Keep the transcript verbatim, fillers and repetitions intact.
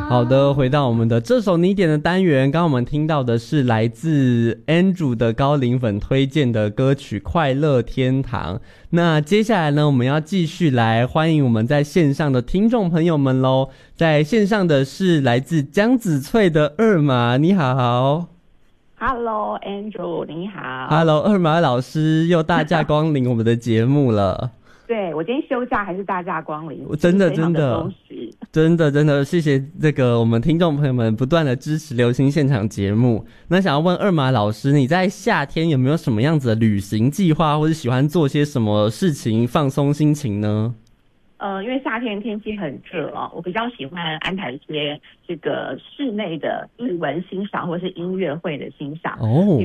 好的，回到我们的这首你点的单元，刚刚我们听到的是来自 Andrew 的高龄粉推荐的歌曲《快乐天堂》。那接下来呢，我们要继续来欢迎我们在线上的听众朋友们咯。在线上的是来自江子翠的二马，你好。 Hello Andrew， 你好。 Hello， 二马老师又大驾光临我们的节目了。 对，我今天休假还是大驾光临， 真的真的真的真的谢谢这个我们听众朋友们不断的支持流行现场节目。那想要问二马老师，你在夏天有没有什么样子的旅行计划，或是喜欢做些什么事情放松心情呢？ 呃，因为夏天天气很热哦，我比较喜欢安排一些这个室内的艺文欣赏或是音乐会的欣赏。哦，比